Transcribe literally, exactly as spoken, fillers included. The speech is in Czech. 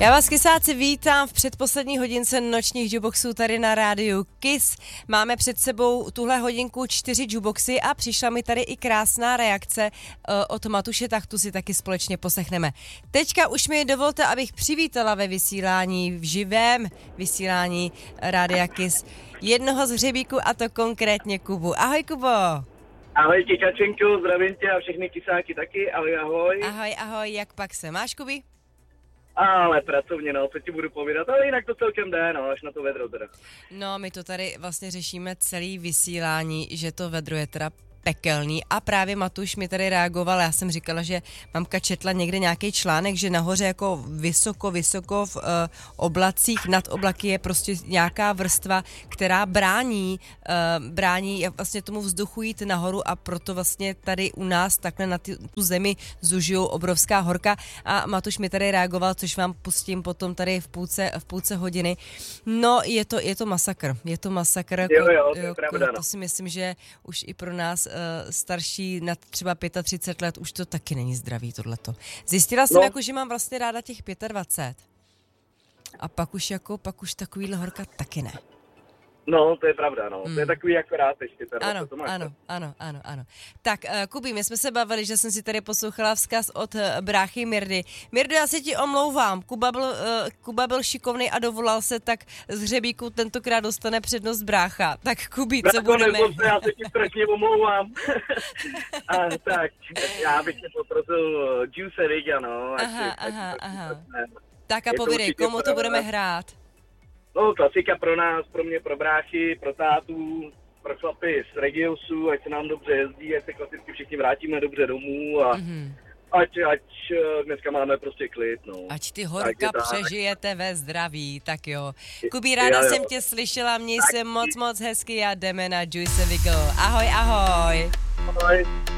Já vás, kysáci, vítám v předposlední hodince nočních jukeboxů tady na rádiu Kiss. Máme před sebou tuhle hodinku čtyři jukeboxy a přišla mi tady i krásná reakce uh, od Matuše, tak tu si taky společně poslechneme. Teďka už mi dovolte, abych přivítala ve vysílání, v živém vysílání rádia Kiss jednoho z hřebíků, a to konkrétně Kubu. Ahoj, Kubo. Ahoj, Kikačenko, zdravím tě a všechny kysáky taky, ahoj, ahoj. Ahoj, ahoj, jak pak se máš, Kubi? Ale pracovně, no, co ti budu povídat, ale jinak to celkem jde, no, až na to vedro teda. No, my to tady vlastně řešíme celý vysílání, že to vedro je teda pekelný a právě Matuš mi tady reagoval, já jsem říkala, že mamka četla někde nějaký článek, že nahoře jako vysoko, vysoko v uh, oblacích, nad oblaky je prostě nějaká vrstva, která brání, uh, brání vlastně tomu vzduchu jít nahoru a proto vlastně tady u nás takhle na ty, tu zemi zužijou obrovská horka a Matuš mi tady reagoval, což vám pustím potom tady v půlce, v půlce hodiny. No, je to, je to masakr, je to masakr. Jo, jo, to je jo, pravda, to no. si myslím, že už i pro nás starší nad třeba třicet pět let, už to taky není zdravý tohleto. Zjistila jsem, no. jako, že mám vlastně ráda těch dvacet pět. A pak už jako, pak už takovýhle horka taky ne. No, to je pravda, no. Hmm. To je takový akorát ještě. Teda, ano, to máš, ano, ano, ano, ano. Tak, uh, Kubi, my jsme se bavili, že jsem si tady poslouchala vzkaz od uh, bráchy Mirdy. Mirdo, já se ti omlouvám. Kuba byl, uh, Kuba byl šikovný a dovolal se, tak z hřebíku tentokrát dostane přednost brácha. Tak, Kubi, co budeme? Se, já se ti strašně omlouvám. a, tak, já bych tě poprosil Juice Riga, no. Aha, ať, aha, ať, aha. Tak a povídej, komu to budeme hrát? No, klasika pro nás, pro mě, pro bráchy, pro tátu, pro chlapy z Regiosu, ať se nám dobře jezdí, ať se klasicky všichni vrátíme dobře domů a mm-hmm. ať, ať dneska máme prostě klid, no. Ať ty horka přežijete ve zdraví, tak jo. Kubí, ráda jo, jo. jsem tě slyšela, měj tak se moc, moc hezky a jdeme na Juice Wiggle. Ahoj, ahoj. Ahoj.